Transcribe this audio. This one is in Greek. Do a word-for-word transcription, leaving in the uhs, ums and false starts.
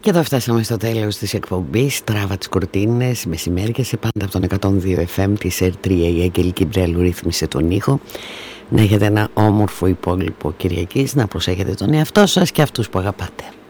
Και εδώ φτάσαμε στο τέλος της εκπομπής. Τράβα τις κουρτίνες, μεσημέριασε πάντα από τον εκατόν δύο εφ εμ της ερ τρία. Η Αγγελική Μπρέλου ρύθμισε τον ήχο. Να έχετε ένα όμορφο υπόλοιπο Κυριακής, να προσέχετε τον εαυτό σας και αυτούς που αγαπάτε.